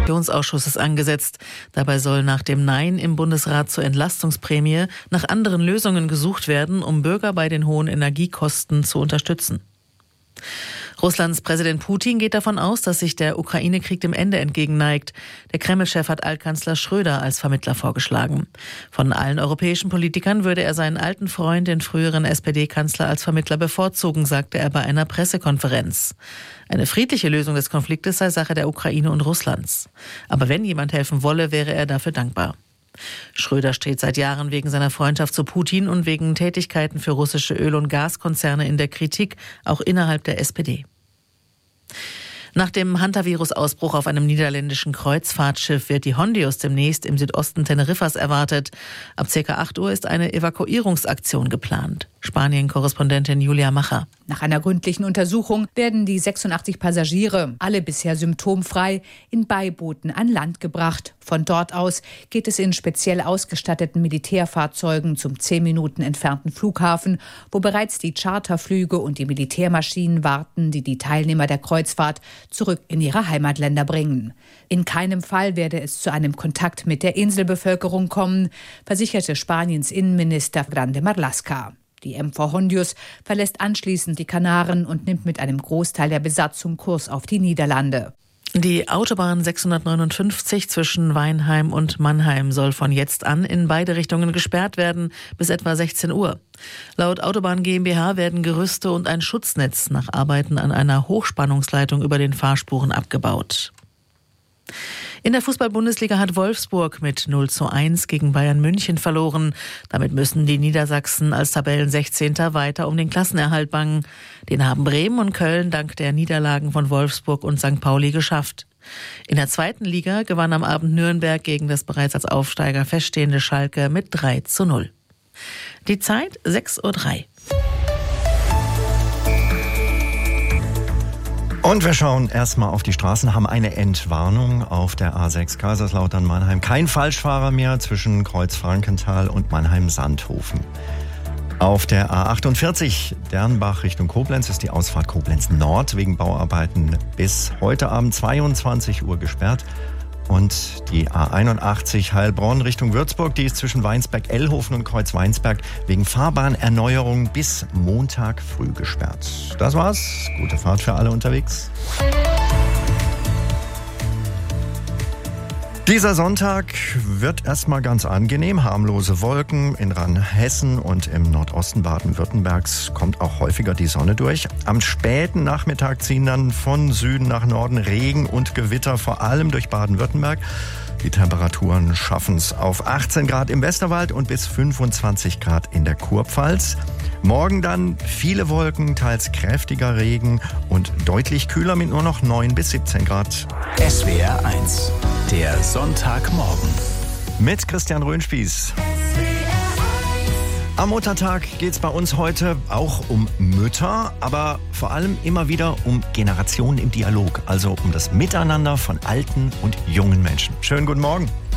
Ausschusses angesetzt. Dabei soll nach dem Nein im Bundesrat zur Entlastungsprämie nach anderen Lösungen gesucht werden, um Bürger bei den hohen Energiekosten zu unterstützen. Russlands Präsident Putin geht davon aus, dass sich der Ukraine-Krieg dem Ende entgegenneigt. Der Kreml-Chef hat Altkanzler Schröder als Vermittler vorgeschlagen. Von allen europäischen Politikern würde er seinen alten Freund, den früheren SPD-Kanzler, als Vermittler bevorzugen, sagte er bei einer Pressekonferenz. Eine friedliche Lösung des Konfliktes sei Sache der Ukraine und Russlands. Aber wenn jemand helfen wolle, wäre er dafür dankbar. Schröder steht seit Jahren wegen seiner Freundschaft zu Putin und wegen Tätigkeiten für russische Öl- und Gaskonzerne in der Kritik, auch innerhalb der SPD. Nach dem Hantavirus-Ausbruch auf einem niederländischen Kreuzfahrtschiff wird die Hondius demnächst im Südosten Teneriffas erwartet. Ab ca. 8 Uhr ist eine Evakuierungsaktion geplant. Spanien-Korrespondentin Julia Macher. Nach einer gründlichen Untersuchung werden die 86 Passagiere, alle bisher symptomfrei, in Beibooten an Land gebracht. Von dort aus geht es in speziell ausgestatteten Militärfahrzeugen zum 10 Minuten entfernten Flughafen, wo bereits die Charterflüge und die Militärmaschinen warten, die die Teilnehmer der Kreuzfahrt zurück in ihre Heimatländer bringen. In keinem Fall werde es zu einem Kontakt mit der Inselbevölkerung kommen, versicherte Spaniens Innenminister Grande Marlaska. Die MV Hondius verlässt anschließend die Kanaren und nimmt mit einem Großteil der Besatzung Kurs auf die Niederlande. Die Autobahn 659 zwischen Weinheim und Mannheim soll von jetzt an in beide Richtungen gesperrt werden bis etwa 16 Uhr. Laut Autobahn GmbH werden Gerüste und ein Schutznetz nach Arbeiten an einer Hochspannungsleitung über den Fahrspuren abgebaut. In der Fußball-Bundesliga hat Wolfsburg mit 0:1 gegen Bayern München verloren. Damit müssen die Niedersachsen als Tabellen-16. weiter um den Klassenerhalt bangen. Den haben Bremen und Köln dank der Niederlagen von Wolfsburg und St. Pauli geschafft. In der zweiten Liga gewann am Abend Nürnberg gegen das bereits als Aufsteiger feststehende Schalke mit 3:0. Die Zeit 6:03 Uhr. Und wir schauen erstmal auf die Straßen, haben eine Entwarnung auf der A6 Kaiserslautern-Mannheim. Kein Falschfahrer mehr zwischen Kreuz-Frankenthal und Mannheim-Sandhofen. Auf der A48 Dernbach Richtung Koblenz ist die Ausfahrt Koblenz Nord wegen Bauarbeiten bis heute Abend 22 Uhr gesperrt. Und die A81 Heilbronn Richtung Würzburg, die ist zwischen Weinsberg-Ellhofen und Kreuz-Weinsberg wegen Fahrbahnerneuerung bis Montag früh gesperrt. Das war's. Gute Fahrt für alle unterwegs. Dieser Sonntag wird erstmal ganz angenehm. Harmlose Wolken in Rheinhessen und im Nordosten Baden-Württembergs kommt auch häufiger die Sonne durch. Am späten Nachmittag ziehen dann von Süden nach Norden Regen und Gewitter, vor allem durch Baden-Württemberg. Die Temperaturen schaffen es auf 18 Grad im Westerwald und bis 25 Grad in der Kurpfalz. Morgen dann viele Wolken, teils kräftiger Regen und deutlich kühler mit nur noch 9 bis 17 Grad. SWR 1, der Sonntagmorgen. Mit Christian Röhnspieß. Am Muttertag geht es bei uns heute auch um Mütter, aber vor allem immer wieder um Generationen im Dialog, also um das Miteinander von alten und jungen Menschen. Schönen guten Morgen.